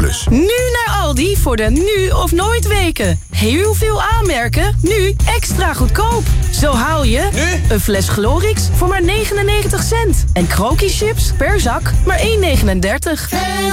dus. Nu naar Aldi voor de nu of nooit weken. Heel veel aanmerken, nu extra goedkoop. Zo haal je een fles Glorix voor maar 99 cent. En Kroki chips per zak maar 1,39.